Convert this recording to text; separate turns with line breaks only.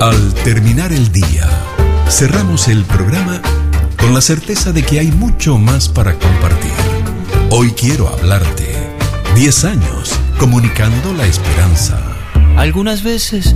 Al terminar el día, cerramos el programa con la certeza de que hay mucho más para compartir. Hoy quiero hablarte. 10 años comunicando la esperanza.
Algunas veces